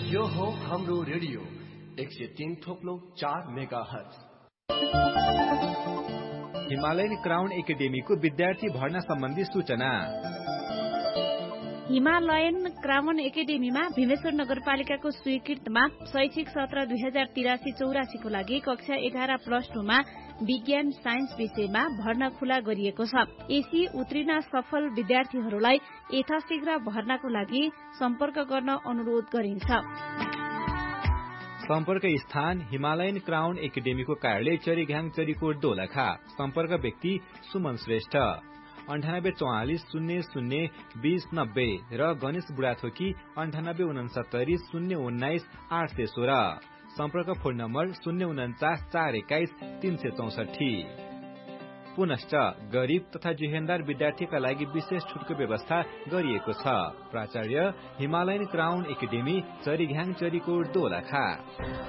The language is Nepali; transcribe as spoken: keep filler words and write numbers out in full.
यो हो हाम्रो रेडियो एक सय तीन थोप्लो चार मेगा हर्ज। हिमालयन क्राउन एकाडेमीको विद्यार्थी भर्ना सम्बन्धी सूचना। हिमालयन क्राउन एकाडेमीमा भीमेश्वर नगरपालिकाको स्वीकृतमा शैक्षिक सत्र दुई हजार तिरासी चौरासीको लागि कक्षा एघार प्लस टूमा विज्ञान साइन्स विषयमा भर्ना खुला गरिएको छ। एसी उत्तीर्ण सफल विद्यार्थीहरूलाई यथाशीघ्र भर्नाको लागि सम्पर्क गर्न अनुरोध गरिन्छ। सम्पर्क स्थान हिमालयन क्राउन एकाडेमीको कार्यालय चरीघ्याङ चरीकोट दोलखा। सम्पर्क व्यक्ति सुमन श्रेष्ठ अन्ठानब्बे चौवालिस शून्य शून्य बीस नब्बे र गणेश बुढाथोकी अन्ठानब्बे उनसत्तरी शून्य उन्नाइस आठ सय सोह्र। सम्पर्क फोन नम्बर शून्य उन्चास चार एक्काइस तीन सय चौसठी। पुनश्च गरीब तथा जुहेनदार विद्यार्थीका लागि विशेष छुटको व्यवस्था गरिएको छ। प्राचार्य Himalayan crown academy चरीघ्याङ Charikot Dolakha.